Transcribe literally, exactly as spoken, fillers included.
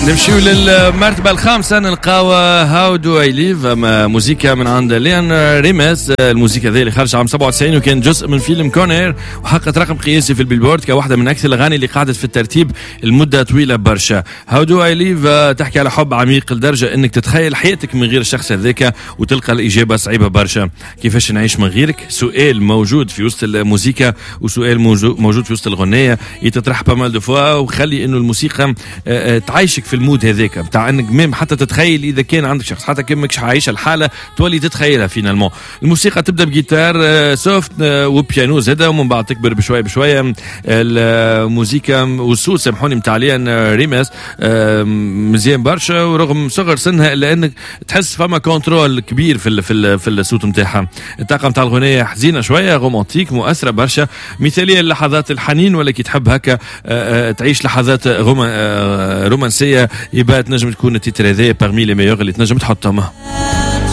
نمشيو للمرتبة الخامسة نلقاو هاو دو اي ليف، موسيقى من عند ليان ريمس. الموسيقى ذي اللي خرج عام سبعة وتسعين وكان جزء من فيلم كونير، وحققت رقم قياسي في البيلبورد كواحدة من أكثر الأغاني اللي قعدت في الترتيب المدة طويلة برشا. هاو دو اي ليف تحكي على حب عميق لدرجة أنك تتخيل حياتك من غير الشخص هذاك وتلقى الإجابة صعيبة برشا. كيفاش نعيش من غيرك؟ سؤال موجود في وسط الموسيقى وسؤال موجود في وسط الغنية يتطرح بمال دو فوا، وخلي إنه الموسيقى تعيشك في المود هذاك بتاع انك ميم حتى تتخيل اذا كان عندك شخص حتى كان ماكش عايش الحاله تولي تتخيلها فينالمون. الموسيقى تبدا بجيتار سوفت وبيانو زاده، ومن بعد تكبر بشويه بشويه. الموسيقى والصوت سامحوني متاع ليان ريمس مزيان برشا، ورغم صغر سنها الا انك تحس فما كنترول كبير في في في الصوت نتاعها. الطاقه نتاع الغنيه حزينه شويه، رومانتيك مؤثره برشا، مثاليه للحظات الحنين، ولا كي تحب هكا تعيش لحظات رومانسيه يبقى تنجم تكون التتر هذايا parmi les meilleurs اللي تنجم تحطهم.